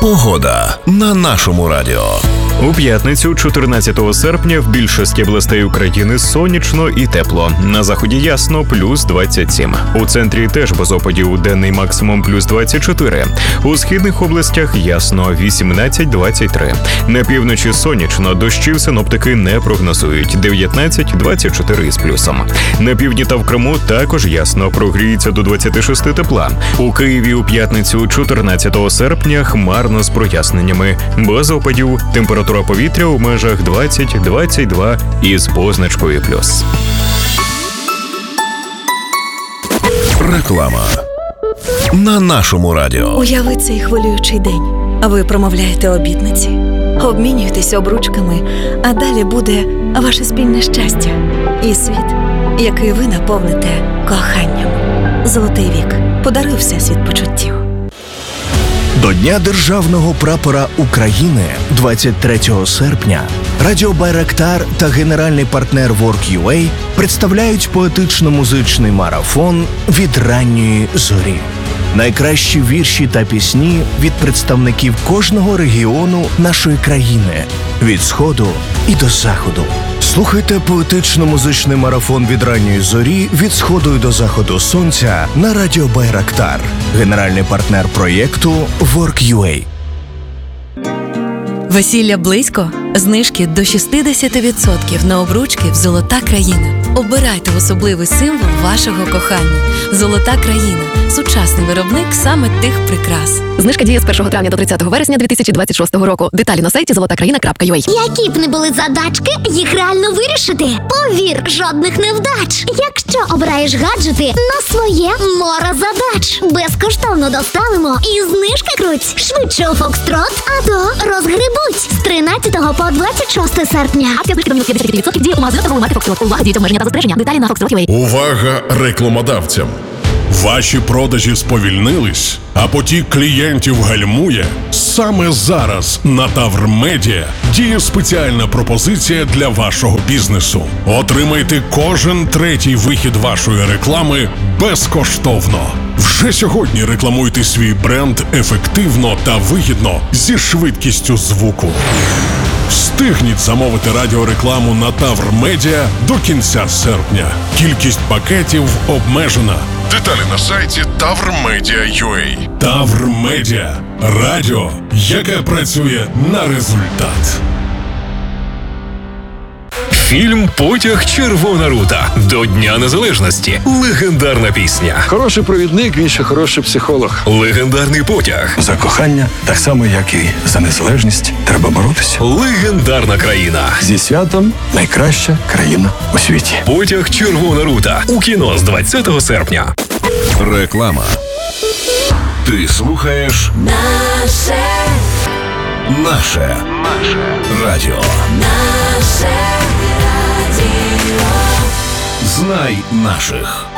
Погода на нашому радіо. У п'ятницю, 14 серпня, в більшості областей України сонячно і тепло. На заході ясно, плюс 27. У центрі теж без опадів, денний максимум плюс 24. У східних областях ясно, 18-23. На півночі сонячно, дощів синоптики не прогнозують, 19-24 із плюсом. На півдні та в Криму також ясно, прогріється до 26 тепла. У Києві у п'ятницю, 14 серпня, хмарно з проясненнями. Без опадів, температура повітря у межах 20-22 із позначкою плюс. Реклама на нашому радіо. Уяви цей хвилюючий день. Ви промовляєте обітниці, обмінюєтеся обручками, а далі буде ваше спільне щастя і світ, який ви наповните коханням. Золотий вік. Подаруй всесвіт почуттів. До Дня Державного прапора України 23 серпня Радіо Байрактар та генеральний партнер Work.ua представляють поетично-музичний марафон «Від ранньої зорі». Найкращі вірші та пісні від представників кожного регіону нашої країни – від Сходу і до Заходу. Слухайте поетично-музичний марафон «Від ранньої зорі» від Сходу і до Заходу сонця на Радіо Байрактар. Генеральний партнер проєкту Work.ua. Весілля близько? Знижки до 60% на обручки в «Золота країна». Обирайте особливий символ вашого кохання. «Золота країна» – сучасний виробник саме тих прикрас. Знижка діє з 1 травня до 30 вересня 2026 року. Деталі на сайті zolotakraina.ua. Які б не були задачки, їх реально вирішити. Повір, жодних невдач. Якщо обираєш гаджети на своє море задач. Безкоштовно доставимо і знижки круть. Швидше у Фокстрот, а то розгребуть. З 13 по 26 серпня. Акція знижки до мінус 50% діє у магазинах торгової марки Фокстрот. Увага, діють обмеження та застереження. Деталі на Foxtrot.ua. Увага рекламодавцям! Ваші продажі сповільнились, а потік клієнтів гальмує? Саме зараз на Тавр Медіа діє спеціальна пропозиція для вашого бізнесу. Отримайте кожен третій вихід вашої реклами безкоштовно. Вже сьогодні рекламуйте свій бренд ефективно та вигідно зі швидкістю звуку. Встигніть замовити радіорекламу на Тавр Медіа до кінця серпня. Кількість пакетів обмежена. Деталі на сайті tavrmedia.ua. Тавр Медіа. Радіо, яке працює на результат. Фільм «Потяг Червона рута» до Дня Незалежності. Легендарна пісня. Хороший провідник, він ще хороший психолог. Легендарний потяг. За кохання, так само, як і за незалежність, треба боротися. Легендарна країна. Зі святом найкраща країна у світі. «Потяг Червона рута» у кіно з 20 серпня. Реклама. Ти слухаєш Наше радіо. Знай наших.